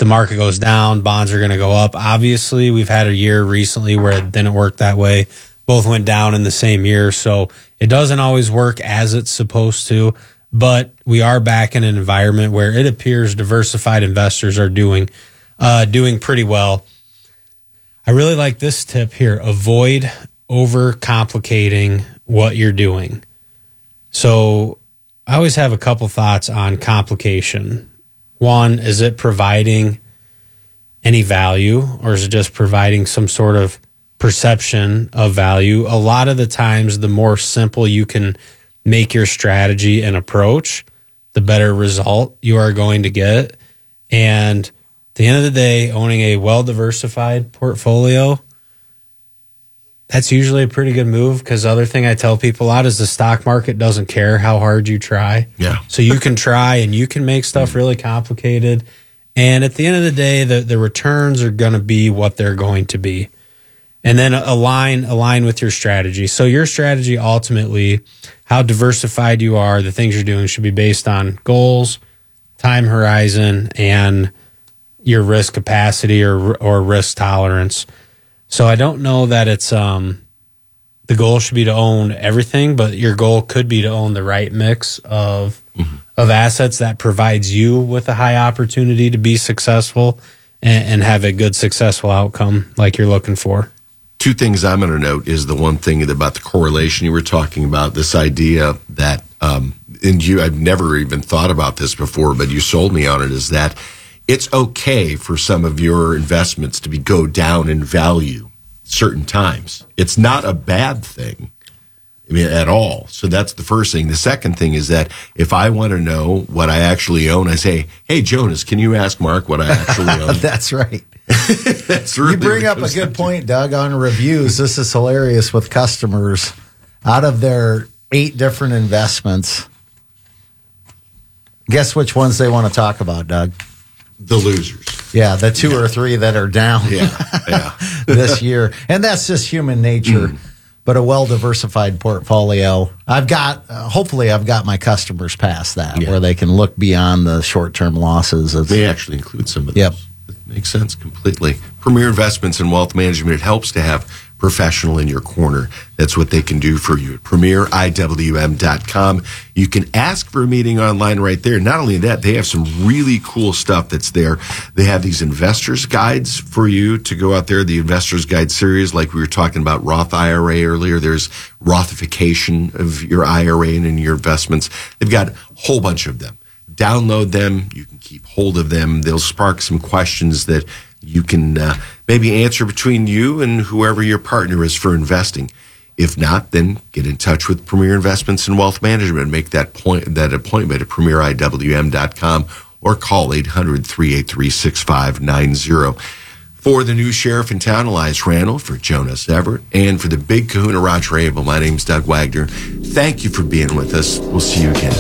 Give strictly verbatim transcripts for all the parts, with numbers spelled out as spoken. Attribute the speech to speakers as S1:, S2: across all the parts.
S1: the market goes down, bonds are going to go up. Obviously, we've had a year recently where it didn't work that way. Both went down in the same year, so it doesn't always work as it's supposed to. But we are back in an environment where it appears diversified investors are doing uh, doing pretty well. I really like this tip here. Avoid overcomplicating what you're doing. So I always have a couple thoughts on complication. One, is it providing any value, or is it just providing some sort of perception of value? A lot of the times, the more simple you can make your strategy and approach, the better result you are going to get. And at the end of the day, owning a well-diversified portfolio, that's usually a pretty good move, because the other thing I tell people a lot is the stock market doesn't care how hard you try.
S2: Yeah.
S1: So you can try and you can make stuff really complicated. And at the end of the day, the, the returns are going to be what they're going to be. And then align align with your strategy. So your strategy, ultimately, how diversified you are, the things you're doing should be based on goals, time horizon, and your risk capacity or or risk tolerance. So I don't know that it's um, the goal should be to own everything, but your goal could be to own the right mix of mm-hmm. of assets that provides you with a high opportunity to be successful and, and have a good, successful outcome like you're looking for.
S2: Two things I'm going to note is the one thing about the correlation you were talking about, this idea that, um, and you, I've never even thought about this before, but you sold me on it, is that it's okay for some of your investments to be go down in value certain times. It's not a bad thing, I mean, at all. So that's the first thing. The second thing is that if I want to know what I actually own, I say, hey, Jonas, can you ask Mark what I actually own?
S3: That's right.
S2: That's really
S3: you bring up a good point, Doug, on reviews. This is hilarious with customers. Out of their eight different investments, guess which ones they want to talk about, Doug?
S2: The losers.
S3: Yeah, the two yeah. or three that are down
S2: yeah, yeah.
S3: this year. And that's just human nature. Mm. But a well-diversified portfolio, I've got, uh, hopefully I've got my customers past that, yeah. where they can look beyond the short-term losses. Of,
S2: they actually include some of those.
S3: Yep.
S2: That makes sense completely. Premier Investments and Wealth Management, it helps to have professional in your corner. That's what they can do for you at premier I W M dot com. You can ask for a meeting online right there. Not only that, they have some really cool stuff that's there. They have these investors guides for you to go out there, the investors guide series, like we were talking about Roth I R A earlier. There's Rothification of your I R A and in your investments. They've got a whole bunch of them. Download them. You can keep hold of them. They'll spark some questions that you can uh, maybe answer between you and whoever your partner is for investing. If not, then get in touch with Premier Investments and Wealth Management and make that point that appointment at premier I W M dot com or call eight hundred, three eight three, six five nine zero. For the new sheriff in town, Elias Randall, for Jonas Everett, and for the big kahuna, Roger Abel, my name's Doug Wagner. Thank you for being with us. We'll see you again.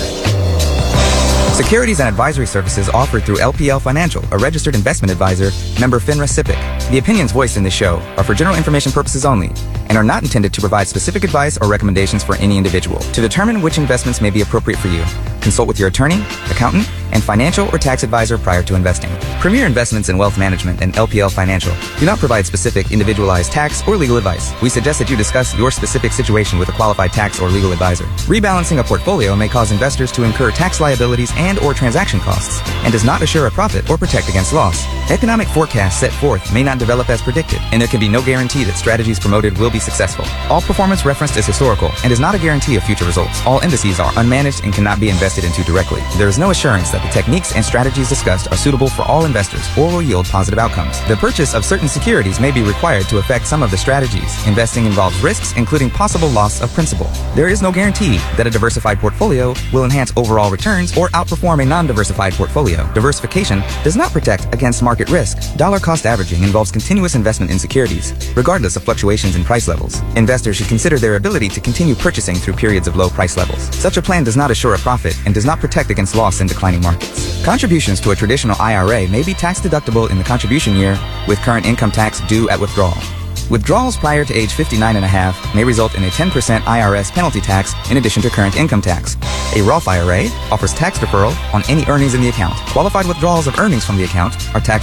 S4: Securities and advisory services offered through L P L Financial, a registered investment advisor, member FINRA SIPC. The opinions voiced in this show are for general information purposes only and are not intended to provide specific advice or recommendations for any individual. To determine which investments may be appropriate for you, consult with your attorney, accountant, and financial or tax advisor prior to investing. Premier Investments and Wealth Management and L P L Financial do not provide specific individualized tax or legal advice. We suggest that you discuss your specific situation with a qualified tax or legal advisor. Rebalancing a portfolio may cause investors to incur tax liabilities and or transaction costs and does not assure a profit or protect against loss. Economic forecasts set forth may not develop as predicted, and there can be no guarantee that strategies promoted will be successful. All performance referenced is historical and is not a guarantee of future results. All indices are unmanaged and cannot be invested into directly. There is no assurance that the techniques and strategies discussed are suitable for all investors or will yield positive outcomes. The purchase of certain securities may be required to affect some of the strategies. Investing involves risks, including possible loss of principal. There is no guarantee that a diversified portfolio will enhance overall returns or outperform a non-diversified portfolio. Diversification does not protect against market risk. Dollar cost averaging involves continuous investment in securities, regardless of fluctuations in price levels. Investors should consider their ability to continue purchasing through periods of low price levels. Such a plan does not assure a profit and does not protect against loss in declining markets. Contributions to a traditional I R A may be tax deductible in the contribution year, with current income tax due at withdrawal. Withdrawals prior to age fifty-nine and a half may result in a ten percent I R S penalty tax in addition to current income tax. A Roth I R A offers tax deferral on any earnings in the account. Qualified withdrawals of earnings from the account are tax